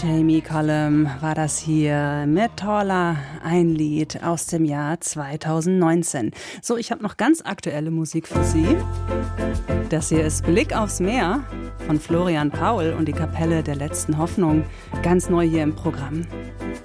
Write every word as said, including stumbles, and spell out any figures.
Jamie Cullum war das hier mit Taller, ein Lied aus dem Jahr zweitausendneunzehn. So, ich habe noch ganz aktuelle Musik für Sie. Das hier ist Blick aufs Meer von Florian Paul und die Kapelle der letzten Hoffnung, ganz neu hier im Programm.